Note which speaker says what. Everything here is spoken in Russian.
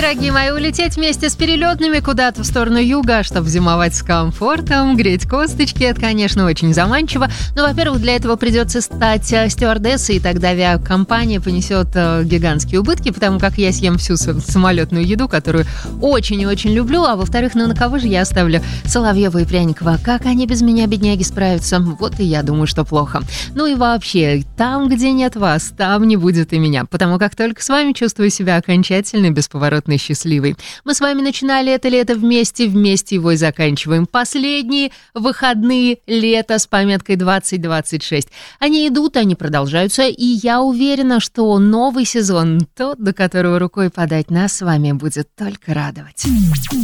Speaker 1: дорогие мои, улететь вместе с перелетными куда-то в сторону юга, чтобы зимовать с комфортом, греть косточки, это, конечно, очень заманчиво. Но, во-первых, для этого придется стать стюардессой, и тогда авиакомпания понесет гигантские убытки, потому как я съем всю самолетную еду, которую очень и очень люблю. А во-вторых, на кого же я оставлю Соловьева и Пряникова? Как они без меня, бедняги, справятся? Вот и я думаю, что плохо. Ну и вообще, там, где нет вас, там не будет и меня, потому как только с вами чувствую себя окончательно бесповоротно счастливой. Мы с вами начинали это лето вместе его и заканчиваем. Последние выходные лета с пометкой 2026. Они идут, они продолжаются, и я уверена, что новый сезон, тот, до которого рукой подать, нас с вами будет только радовать.